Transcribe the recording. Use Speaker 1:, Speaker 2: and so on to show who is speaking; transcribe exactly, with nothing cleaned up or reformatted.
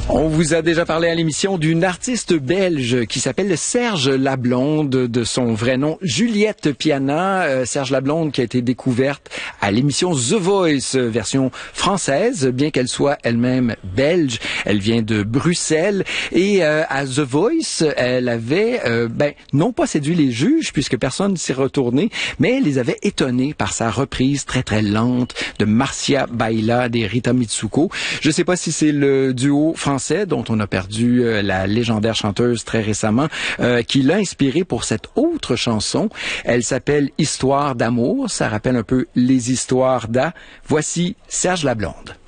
Speaker 1: On vous a déjà parlé à l'émission d'une artiste belge qui s'appelle Serge Lablonde, de son vrai nom Juliette Piana. Euh, Serge Lablonde qui a été découverte à l'émission The Voice, version française, bien qu'elle soit elle-même belge. Elle vient de Bruxelles et euh, à The Voice, elle avait, euh, ben, non pas séduit les juges puisque personne s'y retourné, mais elle les avait étonnés par sa reprise très très lente de Marcia Baila des Rita Mitsuko. Je sais pas si c'est le duo français dont on a perdu euh, la légendaire chanteuse très récemment, euh, qui l'a inspiré pour cette autre chanson. Elle s'appelle Histoire d'amour. Ça rappelle un peu les histoires d'A. Voici Serge Lablonde.